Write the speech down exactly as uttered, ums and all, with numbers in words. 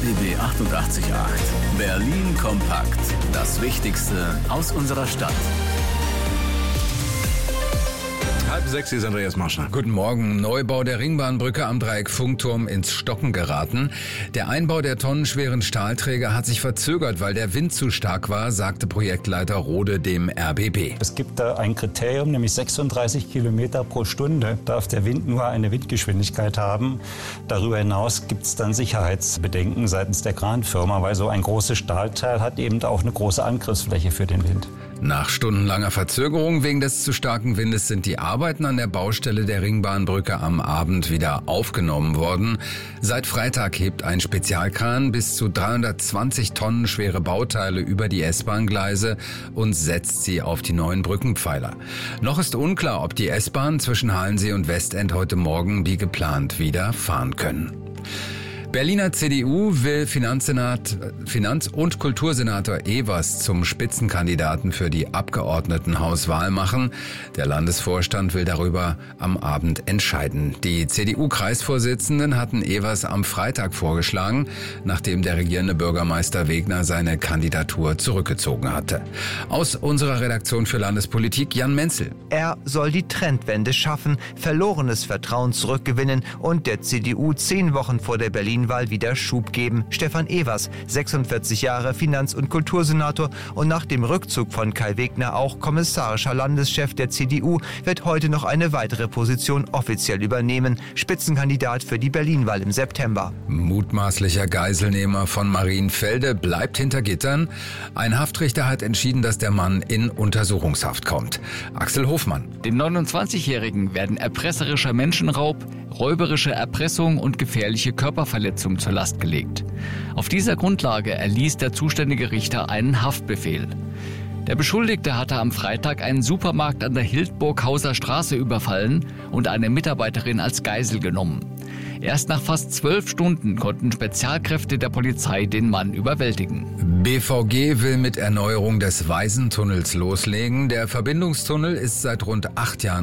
R B B achtundachtzig Komma acht. Berlin kompakt. Das Wichtigste aus unserer Stadt. Halb sechs, hier ist Andreas Marscher. Guten Morgen. Neubau der Ringbahnbrücke am Dreieck Funkturm ins Stocken geraten. Der Einbau der tonnenschweren Stahlträger hat sich verzögert, weil der Wind zu stark war, sagte Projektleiter Rode dem R B B. Es gibt da ein Kriterium, nämlich sechsunddreißig Kilometer pro Stunde darf der Wind nur eine Windgeschwindigkeit haben. Darüber hinaus gibt es dann Sicherheitsbedenken seitens der Kranfirma, weil so ein großes Stahlteil hat eben auch eine große Angriffsfläche für den Wind. Nach stundenlanger Verzögerung wegen des zu starken Windes sind die Arbeiten an der Baustelle der Ringbahnbrücke am Abend wieder aufgenommen worden. Seit Freitag hebt ein Spezialkran bis zu dreihundertzwanzig Tonnen schwere Bauteile über die S-Bahn-Gleise und setzt sie auf die neuen Brückenpfeiler. Noch ist unklar, ob die S-Bahn zwischen Halensee und Westend heute Morgen wie geplant wieder fahren können. Berliner C D U will Finanzsenat, Finanz- und Kultursenator Evers zum Spitzenkandidaten für die Abgeordnetenhauswahl machen. Der Landesvorstand will darüber am Abend entscheiden. Die C D U-Kreisvorsitzenden hatten Evers am Freitag vorgeschlagen, nachdem der regierende Bürgermeister Wegner seine Kandidatur zurückgezogen hatte. Aus unserer Redaktion für Landespolitik Jan Menzel. Er soll die Trendwende schaffen, verlorenes Vertrauen zurückgewinnen und der C D U zehn Wochen vor der Berlin Wahl wieder Schub geben. Stefan Evers, sechsundvierzig Jahre, Finanz- und Kultursenator und nach dem Rückzug von Kai Wegner auch kommissarischer Landeschef der C D U, wird heute noch eine weitere Position offiziell übernehmen. Spitzenkandidat für die Berlin-Wahl im September. Mutmaßlicher Geiselnehmer von Marienfelde bleibt hinter Gittern. Ein Haftrichter hat entschieden, dass der Mann in Untersuchungshaft kommt. Axel Hofmann. Dem neunundzwanzigjährigen werden erpresserischer Menschenraub, räuberische Erpressung und gefährliche Körperverletzung zur Last gelegt. Auf dieser Grundlage erließ der zuständige Richter einen Haftbefehl. Der Beschuldigte hatte am Freitag einen Supermarkt an der Hildburghauser Straße überfallen und eine Mitarbeiterin als Geisel genommen. Erst nach fast zwölf Stunden konnten Spezialkräfte der Polizei den Mann überwältigen. B V G will mit Erneuerung des Waisentunnels loslegen. Der Verbindungstunnel ist seit rund acht Jahren